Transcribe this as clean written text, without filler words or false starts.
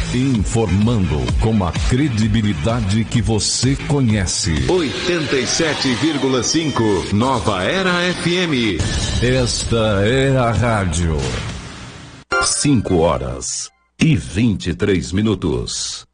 Informando com a credibilidade que você conhece. 87,5 Nova Era FM. Esta é a rádio. 5 horas e 23 minutos.